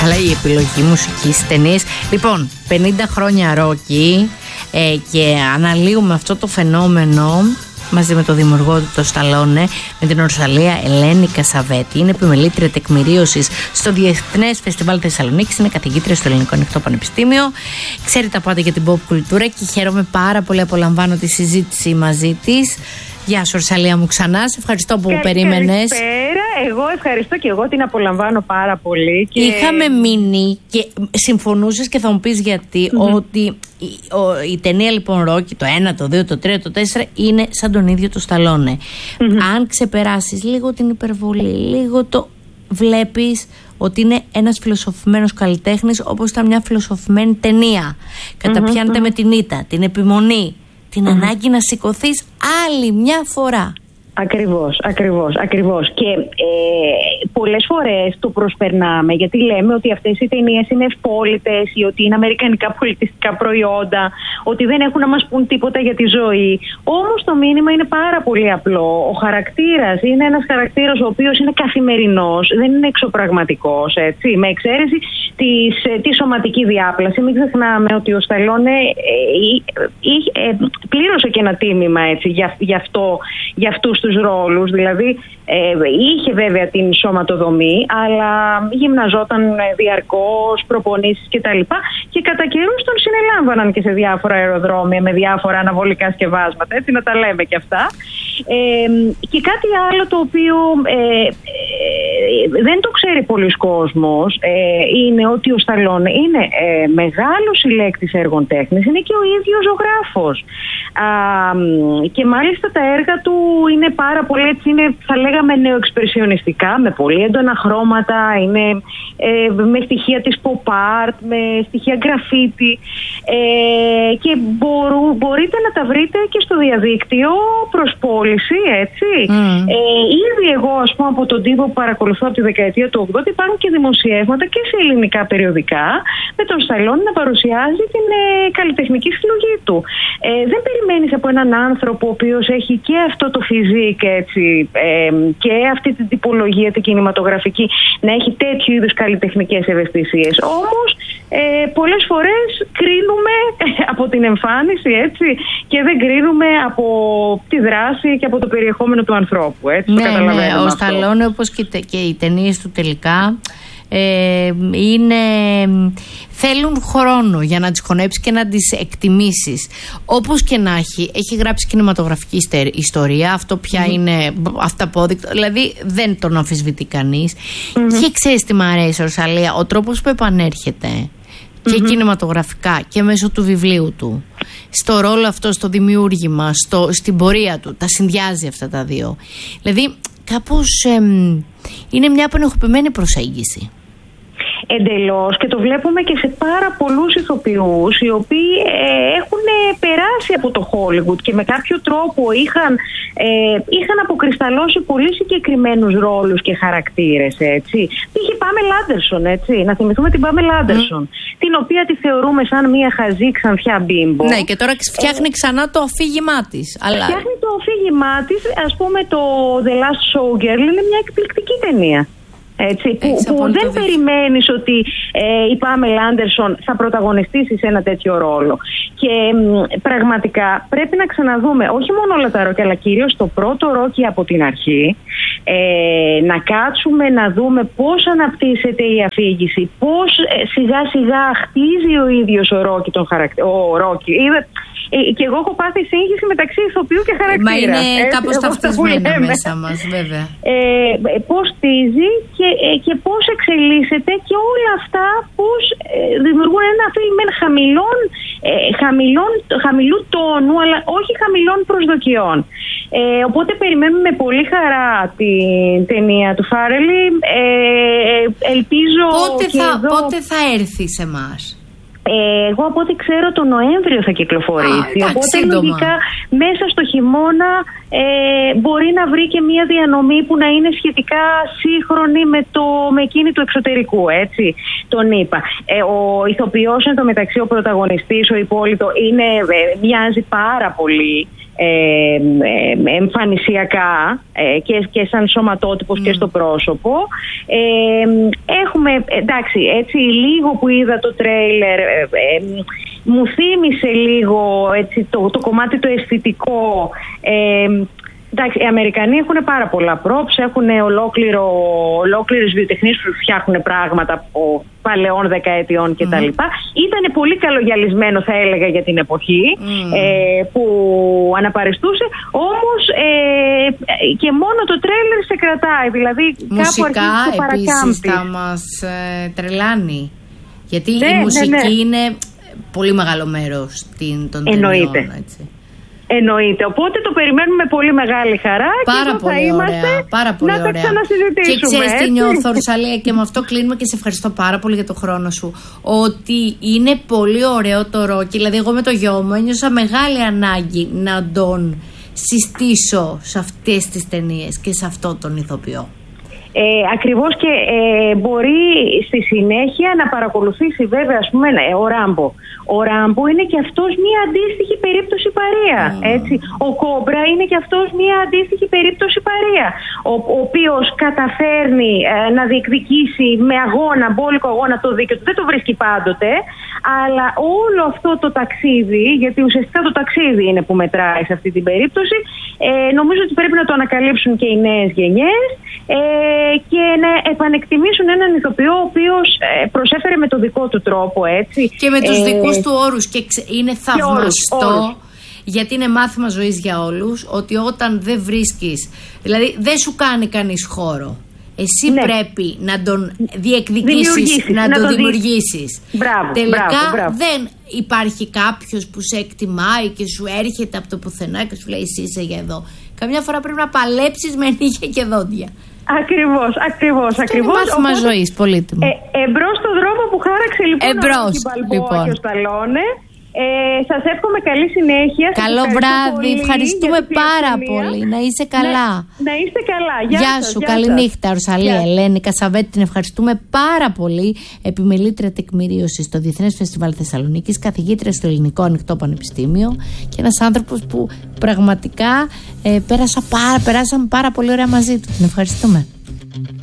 Καλά, η επιλογή μουσικής στις ταινίες. Λοιπόν, 50 χρόνια Ρόκι και αναλύουμε αυτό το φαινόμενο μαζί με το δημιουργό του, το Σταλόνε, με την Ορσαλία Ελένη Κασαβέτη. Είναι επιμελήτρια τεκμηρίωσης στο Διεθνές Φεστιβάλ Θεσσαλονίκης. Είναι καθηγήτρια στο Ελληνικό Ανοιχτό Πανεπιστήμιο. Ξέρει τα πάντα για την pop κουλτούρα και χαίρομαι πάρα πολύ. Απολαμβάνω τη συζήτηση μαζί της. Γεια σου, Ορσαλία μου, ξανά. Σε ευχαριστώ που περίμενες. Καλησπέρα. Εγώ ευχαριστώ και εγώ την απολαμβάνω πάρα πολύ. Και... Είχαμε μείνει και συμφωνούσες και θα μου πεις γιατί, ότι η ταινία λοιπόν Ρόκι, το 1, το 2, το 3, το 4 είναι σαν τον ίδιο το Σταλόνε. Αν ξεπεράσεις λίγο την υπερβολή, λίγο το βλέπεις ότι είναι ένας φιλοσοφημένος καλλιτέχνης, όπως ήταν μια φιλοσοφημένη ταινία. Καταπιάνεται με την ήττα, την επιμονή, την ανάγκη να σηκωθείς άλλη μια φορά. Ακριβώς. Και πολλές φορές το προσπερνάμε, γιατί λέμε ότι αυτές οι ταινίες είναι ευπόλυτες ή ότι είναι αμερικανικά πολιτιστικά προϊόντα, ότι δεν έχουν να μας πούν τίποτα για τη ζωή. Όμως το μήνυμα είναι πάρα πολύ απλό. Ο χαρακτήρας είναι ένας χαρακτήρας ο οποίος είναι καθημερινός, δεν είναι εξωπραγματικός, έτσι, με εξαίρεση τη σωματική διάπλαση. Μην ξεχνάμε ότι ο Σταλόνε πλήρωσε και ένα τίμημα, έτσι, για αυτούς τους ρόλους. Δηλαδή είχε βέβαια την σωματοδομή, αλλά γυμναζόταν διαρκώς, προπονήσεις κτλ. Και κατά καιρούς τον συνελάμβαναν και σε διάφορα αεροδρόμια με διάφορα αναβολικά σκευάσματα, έτσι, να τα λέμε και αυτά. Και κάτι άλλο το οποίο δεν το ξέρει πολλοί κόσμος είναι ότι ο Σταλόνε είναι μεγάλος συλλέκτης έργων τέχνης, είναι και ο ίδιος ζωγράφος. Και μάλιστα τα έργα του είναι πάρα πολύ, έτσι, είναι, θα λέγαμε, νεοεξπρεσιονιστικά, με πολύ έντονα χρώματα, είναι με στοιχεία της pop art, με στοιχεία γκραφίτι, και μπορείτε να τα βρείτε και στο διαδίκτυο προς πώληση, έτσι. Ήδη εγώ, ας πούμε, από τον τύπο που παρακολουθώ από τη δεκαετία του 80, υπάρχουν και δημοσιεύματα και σε ελληνικά περιοδικά με τον Σταλόνε να παρουσιάζει την καλλιτεχνική συλλογή του. Δεν περιμένεις από έναν άνθρωπο ο οποίος έχει και αυτό το φιζίκ, έτσι, και αυτή την τυπολογία την κινηματογραφική, να έχει τέτοιου είδους καλλιτεχνικές ευαισθησίες. Όμως πολλές φορές κρίνουμε από την εμφάνιση, έτσι, και δεν κρίνουμε από τη δράση και από το περιεχόμενο του ανθρώπου, έτσι. Ναι, ο Σταλόνε, όπως και οι ταινίες του τελικά, θέλουν χρόνο για να τις χωνέψεις και να τις εκτιμήσεις. Όπως και να έχει γράψει κινηματογραφική ιστορία, αυτό πια είναι αυταπόδεικτο, δηλαδή δεν τον αμφισβητεί κανείς. Και ξέρεις τι μ' αρέσει, Ορσαλία, ο τρόπος που επανέρχεται και κινηματογραφικά και μέσω του βιβλίου του στο ρόλο αυτό, στο δημιούργημα, στην πορεία του, τα συνδυάζει αυτά τα δύο. Δηλαδή κάπως είναι μια απενεχοποιημένη προσέγγιση. Εντελώς, και το βλέπουμε και σε πάρα πολλούς ηθοποιούς οι οποίοι έχουν περάσει από το Hollywood και με κάποιο τρόπο είχαν αποκρισταλώσει πολύ συγκεκριμένους ρόλους και χαρακτήρες, έτσι. Είχε Πάμελα Άντερσον, έτσι. Να θυμηθούμε την Πάμελα Άντερσον, την οποία τη θεωρούμε σαν μια χαζή ξανθιά μπίμπο. Ναι, και τώρα φτιάχνει ξανά το αφήγημά της. Αλλά... Φτιάχνει το αφήγημά της, ας πούμε, το The Last Showgirl είναι μια εκπληκτική ταινία. Έτσι, που δεν περιμένεις ότι η Πάμελα Άντερσον θα πρωταγωνιστήσει σε ένα τέτοιο ρόλο. Και πραγματικά πρέπει να ξαναδούμε όχι μόνο όλα τα Ρόκι, αλλά κυρίως το πρώτο Ρόκι από την αρχή. Να κάτσουμε να δούμε πώς αναπτύσσεται η αφήγηση, πώς σιγά σιγά χτίζει ο ίδιος ο Ρόκι τον χαρακτήρα. Και εγώ έχω πάθει σύγχυση μεταξύ ηθοποιού και χαρακτήρα. Μα είναι κάπως ταυτισμένα μέσα μας, βέβαια. Πώς χτίζει και πώς εξελίσσεται, και όλα αυτά πώς δημιουργούν ένα φιλμ χαμηλού τόνου, αλλά όχι χαμηλών προσδοκιών. Οπότε περιμένουμε με πολύ χαρά την ταινία του Φάρελι. Ελπίζω πότε θα έρθει σε εμάς? Εγώ από ό,τι ξέρω τον Νοέμβριο θα κυκλοφορήσει. Οπότε λογικά μέσα στο χειμώνα μπορεί να βρει και μια διανομή που να είναι σχετικά σύγχρονη με εκείνη του εξωτερικού, έτσι τον είπα. Ο ηθοποιός εν τω μεταξύ, ο πρωταγωνιστής, ο Υπόλοιπο, μοιάζει πάρα πολύ εμφανισιακά και σαν σωματότυπος και στο πρόσωπο. Έχουμε, εντάξει, έτσι λίγο που είδα το τρέιλερ, μου θύμισε λίγο έτσι, το κομμάτι το αισθητικό. Εντάξει, οι Αμερικανοί έχουν πάρα πολλά props, έχουν ολόκληρες βιοτεχνίες που φτιάχνουν πράγματα από παλαιών δεκαετιών κτλ. Ήταν πολύ καλογιαλισμένο, θα έλεγα, για την εποχή που αναπαριστούσε, όμως και μόνο το τρέλερ σε κρατάει, δηλαδή μουσικά, κάπου αρχίζει και παρακάμπτει. Επίσης θα μας τρελάνει, γιατί η μουσική είναι πολύ μεγάλο μέρος των ταινιών, έτσι. Εννοείται. Οπότε το περιμένουμε με πολύ μεγάλη χαρά. Πάρα και θα είμαστε πάρα πολύ να ωραία. τα ξανασυζητήσουμε. Και ξέρεις τι νιώθω, Ρουσαλία, και με αυτό κλείνουμε και σε ευχαριστώ πάρα πολύ για το χρόνο σου. Ότι είναι πολύ ωραίο το Ρόκι. Δηλαδή, εγώ με το γιο μου ένιωσα μεγάλη ανάγκη να τον συστήσω σε αυτές τις ταινίες και σε αυτό τον ηθοποιό. Ακριβώς, και μπορεί στη συνέχεια να παρακολουθήσει βέβαια, ας πούμε, ο Ράμπο. Ο Ράμπο είναι και αυτός μια αντίστοιχη περίπτωση παρεία. Έτσι. Ο Κόμπρα είναι και αυτός μια αντίστοιχη περίπτωση παρεία. Ο οποίος καταφέρνει να διεκδικήσει με αγώνα, μπόλικο αγώνα, το δίκαιο του. Δεν το βρίσκει πάντοτε, αλλά όλο αυτό το ταξίδι, γιατί ουσιαστικά το ταξίδι είναι που μετράει σε αυτή την περίπτωση, νομίζω ότι πρέπει να το ανακαλύψουν και οι νέες γενιές και να επανεκτιμήσουν έναν ηθοποιό ο οποίος προσέφερε με το δικό του τρόπο, έτσι. Και με τους δικούς του όρους, και είναι θαυμαστό, γιατί είναι μάθημα ζωής για όλους, ότι όταν δεν βρίσκεις, δηλαδή δεν σου κάνει κανείς χώρο, εσύ πρέπει να τον διεκδικήσεις, να τον δημιουργήσεις. Τελικά δεν υπάρχει κάποιος που σε εκτιμάει και σου έρχεται από το πουθενά και σου λέει εσύ είσαι για εδώ. Καμιά φορά πρέπει να παλέψεις με νύχια και δόντια. Ακριβώς. Είναι μάθημα ζωής, πολύτιμο. Εμπρός στον δρόμο που χάραξε λοιπόν ο Μπαλμπόα και ο Σταλόνε. Σας εύχομαι καλή συνέχεια. Καλό βράδυ, ευχαριστούμε πάρα πολύ. Να είσαι καλά. Να είστε καλά. Γεια σου, καληνύχτα, Ρουσαλία Ελένη Κασαβέτη. Την ευχαριστούμε πάρα πολύ. Επιμελήτρια τεκμηρίωση στο Διεθνές Φεστιβάλ Θεσσαλονίκης, καθηγήτρια στο Ελληνικό Ανοιχτό Πανεπιστήμιο και ένας άνθρωπος που πραγματικά περάσαμε πάρα πολύ ωραία μαζί του. Την ευχαριστούμε.